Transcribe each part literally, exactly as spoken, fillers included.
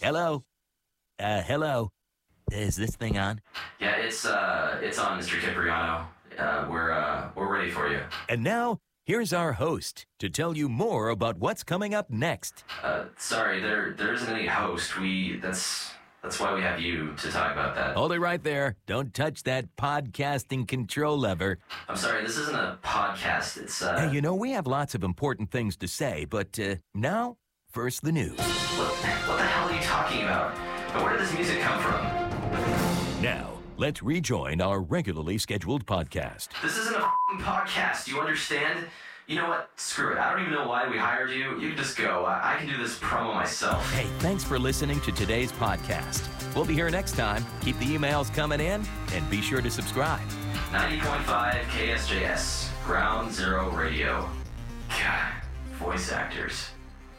Hello? Uh, hello? Is this thing on? Yeah, it's uh, it's on, Mister Cipriano. Uh, we're uh, we're ready for you. And now, here's our host to tell you more about what's coming up next. Uh, sorry, there there isn't any host. We that's that's why we have you to talk about that. Hold it right there. Don't touch that podcasting control lever. I'm sorry, this isn't a podcast. It's uh. Hey, you know, we have lots of important things to say, but uh, now, first the news. What, what the hell are you talking about? And where did this music come from? Now, let's rejoin our regularly scheduled podcast. This isn't a f***ing podcast. Do you understand? You know what? Screw it. I don't even know why we hired you. You can just go. I, I can do this promo myself. Hey, thanks for listening to today's podcast. We'll be here next time. Keep the emails coming in, and be sure to subscribe. ninety point five K S J S, Ground Zero Radio. God, voice actors.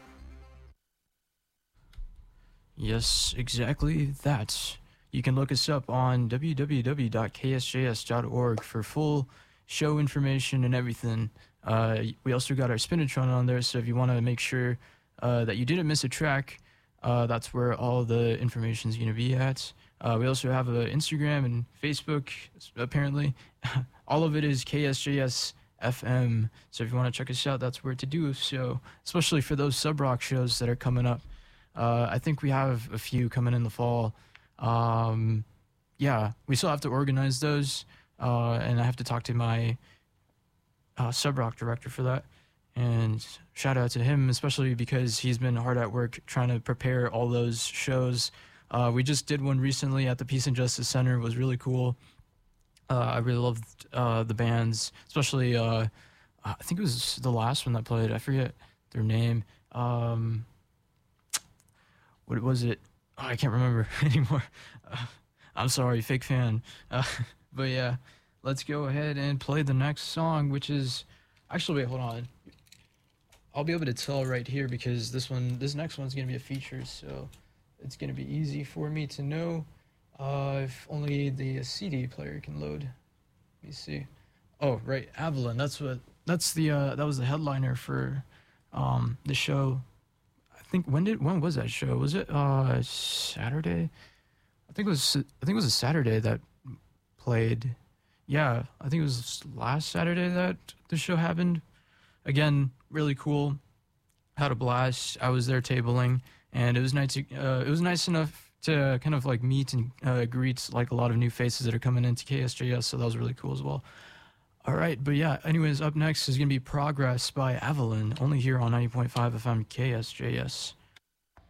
Yes, exactly that. You can look us up on w w w dot k s j s dot org for full show information and everything. Uh, we also got our Spinatron on there, so if you want to make sure uh, that you didn't miss a track, uh, that's where all the information is going to be at. Uh, we also have an Instagram and Facebook, apparently. All of it is K S J S F M, so if you want to check us out, that's where to do so, especially for those sub-rock shows that are coming up. Uh, I think we have a few coming in the fall. Um, yeah, we still have to organize those, uh, and I have to talk to my uh, sub-rock director for that. And shout out to him, especially because he's been hard at work trying to prepare all those shows. Uh, we just did one recently at the Peace and Justice Center. It was really cool. Uh, I really loved uh, the bands, especially uh, I think it was the last one that played. I forget their name. Um, what was it? Oh, I can't remember anymore. Uh, I'm sorry, fake fan. Uh, but yeah, let's go ahead and play the next song, which is actually wait, hold on. I'll be able to tell right here because this one, this next one's gonna be a feature, so it's gonna be easy for me to know uh, if only the C D player can load. Let me see. Oh, right, Avalon. That's what. That's the. Uh, that was the headliner for um, the show. I think when did when was that show? Was it uh Saturday? I think it was I think it was a Saturday that played. Yeah, I think it was last Saturday that the show happened. Again, really cool. Had a blast. I was there tabling, and it was nice. To, uh, it was nice enough to kind of like meet and uh, greet like a lot of new faces that are coming into K S J S. So that was really cool as well. All right, but yeah, anyways, up next is going to be Progress by Avalon, only here on ninety point five F M K S J S.